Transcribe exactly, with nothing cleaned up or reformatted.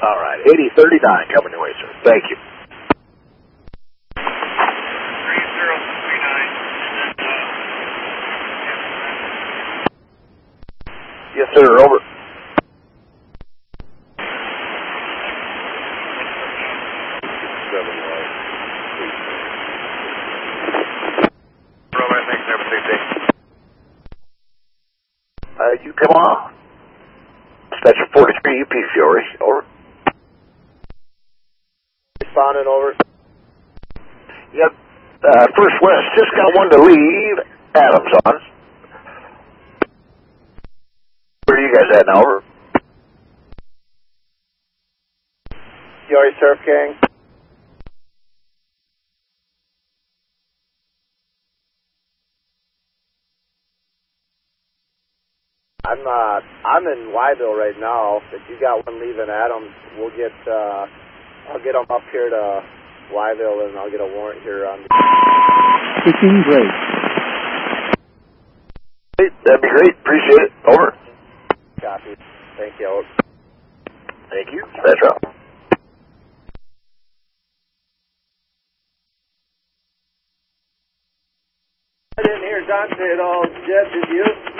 All right, eighty thirty-nine coming your way, sir. Thank you. three zero three nine. Yes, sir. Over. Rover, thanks. Have a safe day. Uh, you come on. Special forty-three U P Fury. Over. Responding, over. Yep. Uh, First West just got one to leave. Adams on. Where are you guys at now? Over. Fury Surf Gang. I'm uh I'm in Wyville right now. If you got one leaving Adams, we'll get uh I'll get them up here to Wyville and I'll get a warrant here on. Picking break. Hey, that'd be great. Appreciate it. Over. Copy. Thank you. Thank you. Metro. I didn't hear Dante at all. Jed, did you?